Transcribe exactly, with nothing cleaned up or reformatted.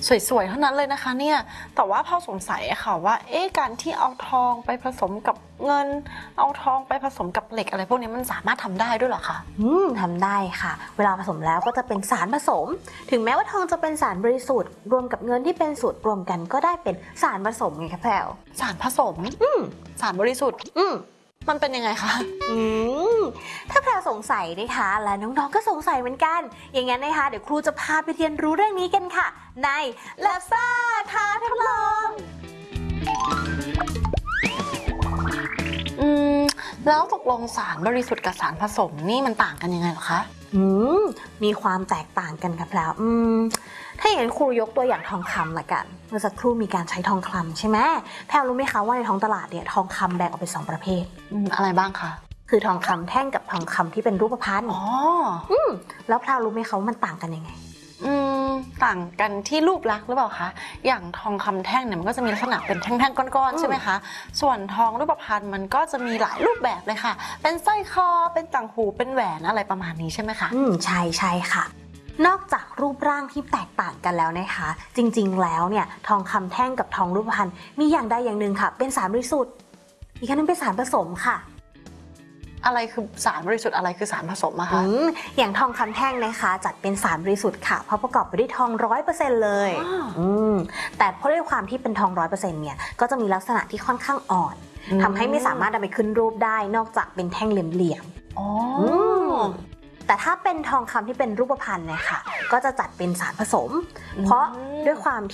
สวยๆเท่านั้นเลยนะคะเนี่ยแต่ว่าพอสงสัยอะค่ะว่าเอ๊ะการที่เอาทองไปผสมกับเงินเอาทองไปผสมกับเหล็กอะไรพวกนี้มันสามารถทำได้ด้วยเหรอคะอืมทำได้ค่ะเวลาผสมแล้วก็จะเป็นสารผสมถึงแม้ว่าทองจะเป็นสารบริสุทธิ์รวมกับเงินที่เป็นสูตรรวมกันก็ได้เป็นสารผสมไงคะแพรวสารผสมอืมสารบริสุทธิ์อืมมันเป็นยังไงคะอืมถ้าแพรวสงสัยนะคะและน้องๆก็สงสัยเหมือนกันอย่างนั้นนะคะเดี๋ยวครูจะพาไปเรียนรู้เรื่องนี้กันค่ะใน Lab ซ่าท้าทดลองอืมแล้วตกลงสารบริสุทธิ์กับสารผสมนี่มันต่างกันยังไงเหรอคะอืมมีความแตกต่างกันค่ะแพรวอืมถ้าอย่างนั้นครูยกตัวอย่างทองคำละกันเมื่อสักครู่มีการใช้ทองคำใช่ไหมแพรวรู้ไหมคะว่าในท้องตลาดเนี่ยทองคำแบ่งออกเป็นสองประเภทอืมอะไรบ้างคะคือทองคำแท่งกับทองคำที่เป็นรูปพรรณอ๋ออืมแล้วแพรวรู้ไหมคะว่ามันต่างกันยังไงอืมต่างกันที่รูปลักษณ์หรือเปล่าคะอย่างทองคำแท่งเนี่ยมันก็จะมีลักษณะเป็นแท่งๆก้อนๆใช่ไหมคะส่วนทองรูปพรรณมันก็จะมีหลายรูปแบบเลยค่ะเป็นสร้อยคอเป็นต่างหูเป็นแหวนอะไรประมาณนี้ใช่ไหมคะอืมใช่ใช่ค่ะนอกจากรูปร่างที่แตกต่างกันแล้วนะคะจริงๆแล้วเนี่ยทองคำแท่งกับทองรูปพรรณมีอย่างใดอย่างหนึ่งค่ะเป็นสารบริสุทธิ์อีกอันนึงเป็นสารผสมค่ะอะไรคือสารบริสุทธิ์อะไรคือสารผสมอะคะอืมอย่างทองคำแท่งนะคะจัดเป็นสารบริสุทธิ์ค่ะเพราะประกอบไปด้วยทองร้อยเปอร์เซ็นต์เลยอืมแต่เพราะด้วยความที่เป็นทองร้อยเปอร์เซ็นต์เนี่ยก็จะมีลักษณะที่ค่อนข้างอ่อนทำให้ไม่สามารถนำไปขึ้นรูปได้นอกจากเป็นแท่งเหลี่ยมๆอ๋อแต่ถ้าเป็นทองคำที่เป็นรูปพรรณเนี่ยค่ะก็จะจัดเป็นสารผสมเพราะด้วยความ